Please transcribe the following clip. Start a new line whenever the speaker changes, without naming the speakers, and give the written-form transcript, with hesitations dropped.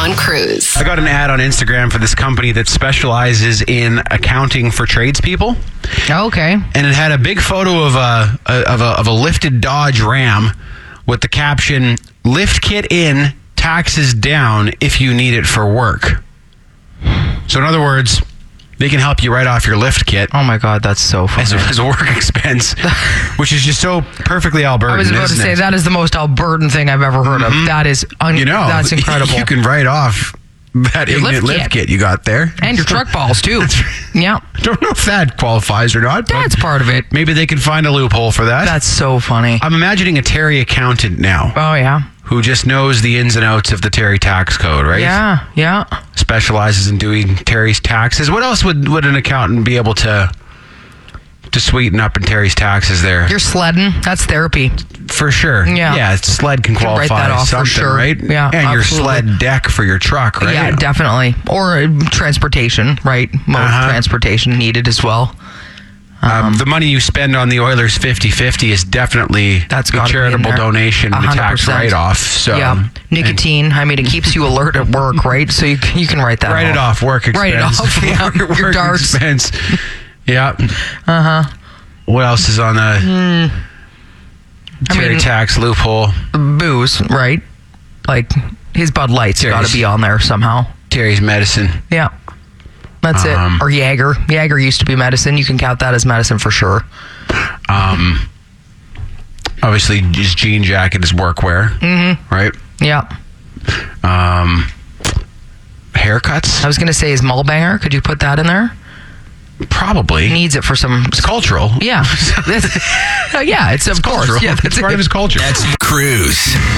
on Cruise.
I got an ad on Instagram for this company that specializes in accounting for tradespeople.
Okay.
And it had a big photo of a lifted Dodge Ram with the caption, "Lift kit in, taxes down if you need it for work." So in other words, they can help you write off your lift kit
Oh my God, that's so funny.
as a work expense, which is just so perfectly Albertan.
I was about to
isn't
say
it?
that is the most Albertan thing I've ever heard of. That is, that's incredible.
You can write off that
Your
ignorant
lift
lift
kit.
kit you got there.
And your truck balls too. Yeah,
I don't know if that qualifies or not. but
that's part of it.
Maybe they can find a loophole for that.
That's so funny.
I'm imagining a Terry accountant now
Oh yeah,
who just knows the ins and outs of the Terry tax code, right?
yeah.
Specializes in doing Terry's taxes. What else would an accountant be able to sweeten up in Terry's taxes there?
You're sledding. That's therapy.
For sure.
Yeah.
Sled can
Write
qualify
that
as
off for
something,
sure.
right?
Yeah,
And your
absolutely.
sled deck for your truck, right?
Yeah, definitely. Or transportation, right? More transportation needed as well.
The money you spend on the Oilers 50-50 is definitely
That's
a
gotta be in
charitable
there.
donation, the tax
100%.
write-off. So,
Yeah, nicotine. I mean, it keeps you alert at work, right? So you can write that.
Write it off. Work expense.
Write it off. Yeah, your
Work
darts.
expense. Yeah. What else is on the Terry tax loophole?
Booze, right? Like his Bud Light's got
Terry's-
to be on there somehow.
Terry's medicine.
Yeah, that's it. Or Jaeger. Jaeger used to be medicine. You can count that as medicine for sure.
Obviously, his jean jacket is workwear. Mm-hmm. Right?
Yeah.
Haircuts?
I was going to say his Mullbanger. Could you put that in there?
Probably.
Needs it for some.
It's cultural.
Yeah. Yeah, it's of course.
Cultural.
Yeah,
it's part of his culture.
That's Cruise.